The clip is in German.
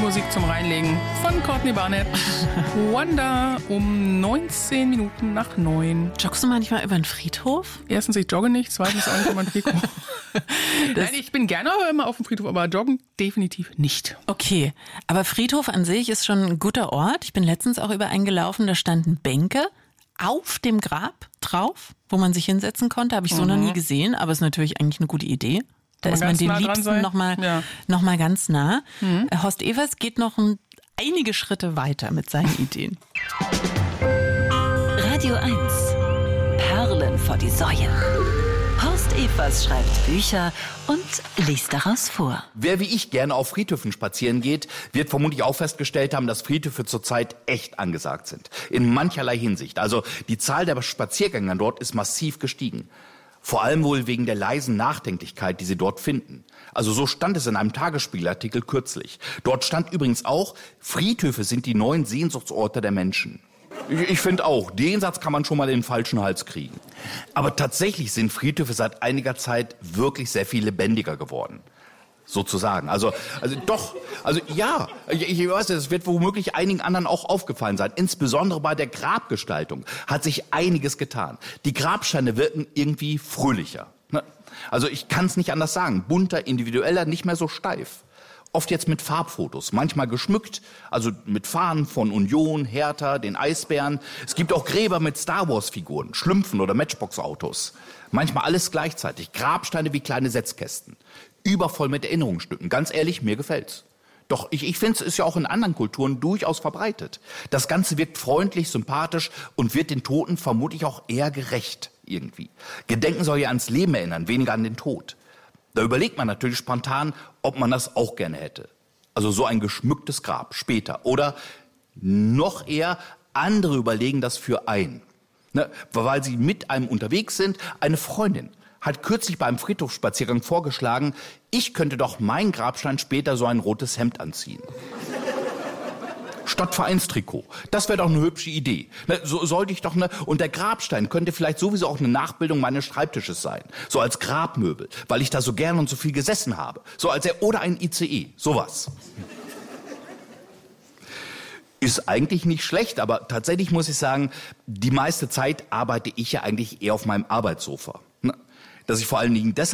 Musik zum Reinlegen von Courtney Barnett. Wanda um 19 Minuten nach 9. Joggst du manchmal über den Friedhof? Erstens, ich jogge nicht. Zweitens, auch nicht über den Friedhof. Nein, ich bin gerne immer auf dem Friedhof, aber joggen definitiv nicht. Okay, aber Friedhof an sich ist schon ein guter Ort. Ich bin letztens auch über einen gelaufen, da standen Bänke auf dem Grab drauf, wo man sich hinsetzen konnte. Habe ich so noch nie gesehen, aber ist natürlich eigentlich eine gute Idee. Da ist man dem Liebsten noch mal ganz nah. Horst Evers geht noch einige Schritte weiter mit seinen Ideen. Radio 1. Perlen vor die Säue. Horst Evers schreibt Bücher und liest daraus vor. Wer wie ich gerne auf Friedhöfen spazieren geht, wird vermutlich auch festgestellt haben, dass Friedhöfe zurzeit echt angesagt sind. In mancherlei Hinsicht. Also die Zahl der Spaziergänger dort ist massiv gestiegen. Vor allem wohl wegen der leisen Nachdenklichkeit, die sie dort finden. Also so stand es in einem Tagesspiegelartikel kürzlich. Dort stand übrigens auch, Friedhöfe sind die neuen Sehnsuchtsorte der Menschen. Ich finde auch, den Satz kann man schon mal in den falschen Hals kriegen. Aber tatsächlich sind Friedhöfe seit einiger Zeit wirklich sehr viel lebendiger geworden. Sozusagen. Also ja, ich weiß, das wird womöglich einigen anderen auch aufgefallen sein. Insbesondere bei der Grabgestaltung hat sich einiges getan. Die Grabsteine wirken irgendwie fröhlicher. Also ich kann es nicht anders sagen. Bunter, individueller, nicht mehr so steif. Oft jetzt mit Farbfotos, manchmal geschmückt, also mit Fahnen von Union, Hertha, den Eisbären. Es gibt auch Gräber mit Star-Wars-Figuren, Schlümpfen oder Matchbox-Autos. Manchmal alles gleichzeitig, Grabsteine wie kleine Setzkästen. Übervoll mit Erinnerungsstücken. Ganz ehrlich, mir gefällt's. Doch ich finde, es ist ja auch in anderen Kulturen durchaus verbreitet. Das Ganze wirkt freundlich, sympathisch und wird den Toten vermutlich auch eher gerecht irgendwie. Gedenken soll ja ans Leben erinnern, weniger an den Tod. Da überlegt man natürlich spontan, ob man das auch gerne hätte. Also so ein geschmücktes Grab später. Oder noch eher, andere überlegen das für einen. Weil sie mit einem unterwegs sind. Eine Freundin hat kürzlich beim Friedhofsspaziergang vorgeschlagen, ich könnte doch meinen Grabstein später so ein rotes Hemd anziehen. Statt Vereinstrikot. Das wäre doch eine hübsche Idee. So sollte ich doch und der Grabstein könnte vielleicht sowieso auch eine Nachbildung meines Schreibtisches sein. So als Grabmöbel, weil ich da so gern und so viel gesessen habe. Oder ein ICE. Sowas. Ist eigentlich nicht schlecht, aber tatsächlich muss ich sagen, die meiste Zeit arbeite ich ja eigentlich eher auf meinem Arbeitssofa. Dass ich vor allen Dingen deshalb